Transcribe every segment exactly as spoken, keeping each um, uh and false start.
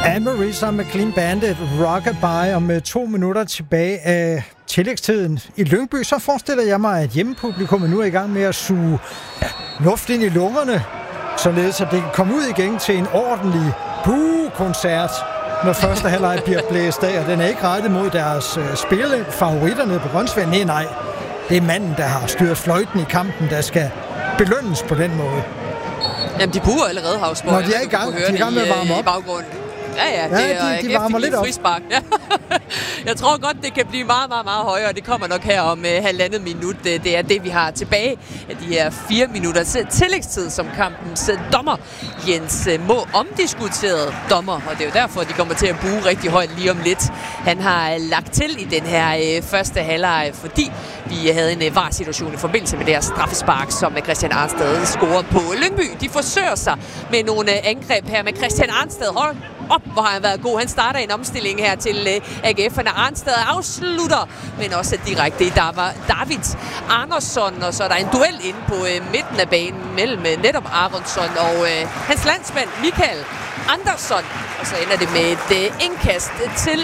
Anne-Marie sammen med Clean Bandit, Rockabye, og med to minutter tilbage af tillægstiden i Lyngby, så forestiller jeg mig, at hjemmepublikum nu er i gang med at suge ja, luft ind i lungerne, således at det kan komme ud igen til en ordentlig boo-koncert, når første halvleg bliver blæst af, og den er ikke rettet mod deres uh, spillefavoritter nede på Rønsvær. Nej, nej. Det er manden, der har styret fløjten i kampen, der skal belønnes på den måde. Jamen, de buer allerede, Havsborg. Når de er i gang, de er i gang med at varme op. I baggrunden. Ja, ja, ja, det er de, de varmer lidt op. Frispark. Ja. Jeg tror godt, det kan blive meget, meget, meget højere. Det kommer nok her om uh, halvandet minut. Det er det, vi har tilbage af de her fire minutter tillægstid, som kampens dommer Jens Må omdiskuteret dommer. Og det er jo derfor, de kommer til at buge rigtig højt lige om lidt. Han har lagt til i den her uh, første halvleg, fordi vi havde en uh, var-situation i forbindelse med det her straffespark, som Christian Arnsted scorer på Lyngby. De forsøger sig med nogle uh, angreb her med Christian Arnsted. Hold op, hvor har han været god. Han starter en omstilling her til uh, A G F'erne. Arnsted afslutter, men også direkte i David Andersson, og så er der en duel inde på uh, midten af banen mellem uh, netop Aronsson og uh, hans landsmand Michael Andersson, og så ender det med et uh, indkast til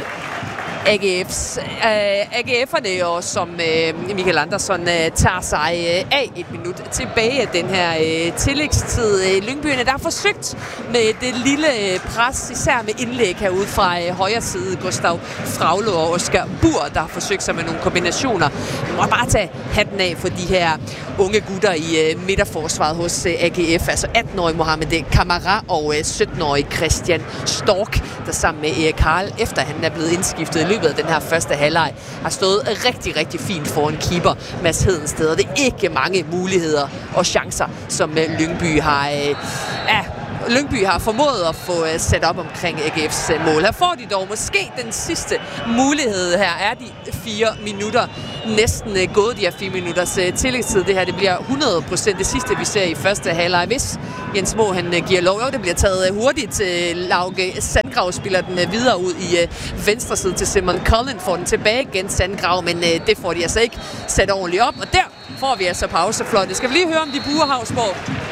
A G F's, uh, A G F'erne, og som uh, Michael Andersson uh, tager sig uh, af et minut tilbage af den her uh, tillægstid. Uh, Lyngbyerne, der har forsøgt med det lille uh, pres, især med indlæg herude fra uh, højre side. Gustav Fragle og Oscar Bur, der har forsøgt sig med nogle kombinationer. Man må bare tage hatten af for de her unge gutter i uh, midterforsvaret hos uh, A G F. Altså atten-årige Mohamed Kamara og uh, sytten-årige Christian Stork, der sammen med Erik Karl, efter han er blevet indskiftet i løbet af den her første halvleg, har stået rigtig, rigtig fint foran keeper Mads Hedensted. Det er ikke mange muligheder og chancer, som uh, Lyngby har... Uh, ja, Lyngby har formået at få uh, sat op omkring A G F's uh, mål. Her får de dog måske den sidste mulighed. Her er de fire minutter næsten uh, gået, de her fire minutters uh, tillægstid. Det her det bliver hundrede procent det sidste, vi ser i første halvleg. Hvis Jens Må han uh, giver lov, jo, det bliver taget uh, hurtigt. Uh, Lauke Sandgrav spiller den uh, videre ud i uh, venstre side til Simon Cullen. Får den tilbage igen, Sandgrav, men uh, det får de altså ikke sat ordentligt op. Og der får vi altså pausefløjte. Skal vi lige høre om de buer, Havsborg?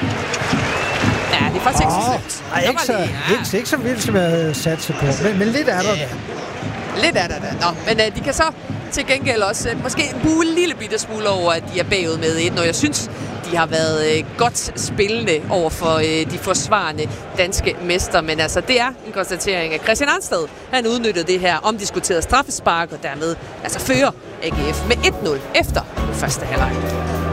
Ja, det er faktisk oh, ikke så slemt. Ikke, så, ja. ikke, ikke så vildt, som jeg havde sat sig på. Men, men lidt er der der. Lidt er der der. Nå, men uh, de kan så til gengæld også uh, måske bue en lille bitte smule over, at de er bagud med et. Og jeg synes, de har været uh, godt spillende over for uh, de forsvarende danske mester. Men altså, det er en konstatering af Christian Arnsted. Han udnyttede det her omdiskuterede straffespark, og dermed altså fører A G F med et nul efter første halvleg.